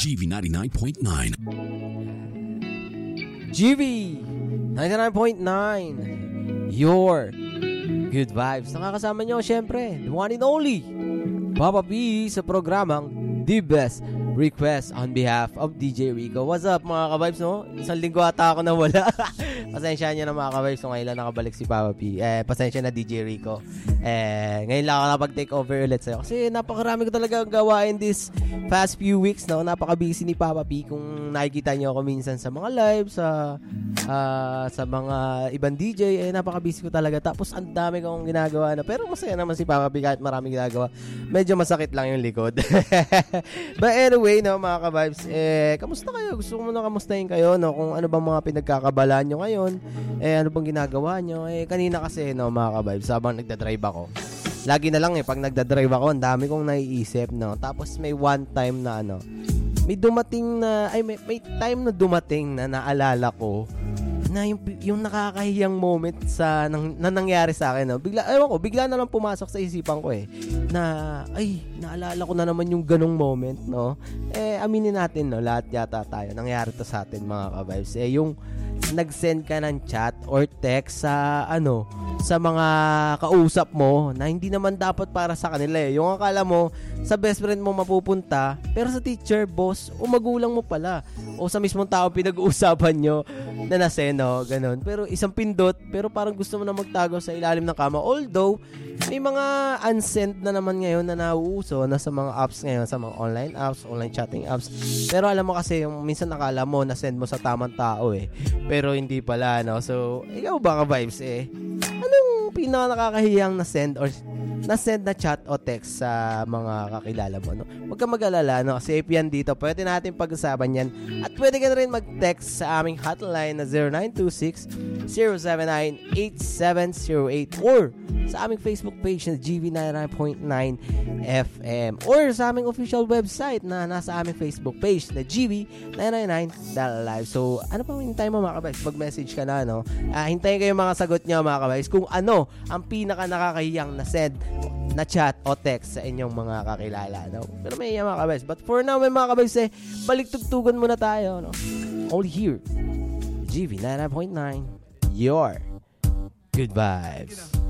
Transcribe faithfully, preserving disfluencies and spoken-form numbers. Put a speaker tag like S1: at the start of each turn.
S1: G V ninety-nine point nine.
S2: G V ninety-nine point nine. Your good vibes. Nakakasama nyo, syempre, the one and only Papa P sa programang The Best Request on behalf of D J Rico. What's up mga ka-vibes, no? Isang linggo ata ako na wala. Pasensya nyo na mga ka-vibes, so ngayon lang nakabalik si Papa P. Eh, pasensya na D J Rico. Eh, ngayon lang ako nakapag-take over ulit sa'yo. Kasi napakarami ko talaga gawain this past few weeks, no? Napaka-busy ni Papa P. Kung nakikita nyo ako minsan sa mga live, sa uh, sa mga ibang D J, eh, napaka-busy ko talaga. Tapos ang dami kong ginagawa na. Pero masaya naman si Papa P kahit maraming ginagawa. Medyo masakit lang yung likod. But anyway, no, mga ka-vibes, eh, kamusta kayo? Gusto ko muna kamustahin kayo, no? Kung ano bang mga pinagkakabalaan nyo ngayon, eh, ano bang ginagawa nyo? Eh, kanina kasi, no, mga ka-vibes, habang nagdadrive ako, lagi na lang, eh, pag nagdadrive ako, ang dami kong naiisip, no? Tapos may one time na, ano, may dumating na, ay, may, may time na dumating na naalala ko, na yung, yung nakakahiyang moment sa nang, na nangyari sa akin, no? Bigla, ewan ko, bigla na lang pumasok sa isipan ko, eh, na, ay, naalala ko na naman yung ganong moment, no? Eh, aminin natin, no? Lahat yata tayo, nangyari to sa atin, mga ka-vibes. Eh, yung nag-send ka ng chat or text sa, ano, sa mga kausap mo na hindi naman dapat para sa kanila, eh. Yung akala mo, sa best friend mo mapupunta, pero sa teacher, boss, o magulang mo pala, o sa mismong tao pinag-uusapan nyo na nasend, no? Ganon. Pero isang pindot, pero parang gusto mo na magtago sa ilalim ng kama. Although, may mga unsent na naman ngayon na nauuso na sa mga apps ngayon, sa mga online apps, online chatting apps. Pero alam mo kasi, yung minsan nakala mo na send mo sa tamang tao, eh. Pero hindi pala, no? So, ikaw ba ka-vibes, eh? Anong pinaka nakakahiyang na send or na-send na chat o text sa mga kakilala mo, no? Huwag kang mag-alala, no? Safe yan dito. Pwede natin pag-usapan yan. At pwede ka na rin mag-text sa aming hotline na zero nine two six, zero seven nine, eight seven zero eight or sa aming Facebook page na G V ninety-nine point nine F M or sa aming official website na nasa aming Facebook page na G V nine nine dot live. So, ano pang hintay mo, mga kabays? Pag-message ka na, no? Uh, hintayin kayo mga sagot nyo, mga kabays, kung ano ang pinaka nakakahiyang na send na chat o text sa inyong mga kakilala, no? Pero may iya, mga kabays. But for now, may mga kabays, eh, baliktugtugan muna tayo, no? Only here, G V ninety-nine point nine, your good vibes.